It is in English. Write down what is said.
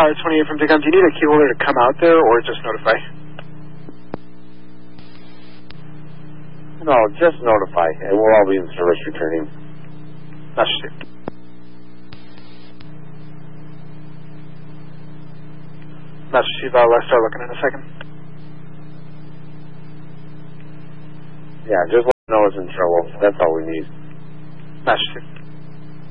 Tower 28 from Tacom, do you need a key holder to come out there or just notify? No, just notify, and we'll all be in service returning. Master Chief. Master Chief, let's start looking in a second. Yeah, just let us know it's in trouble. That's all we need. Master Chief.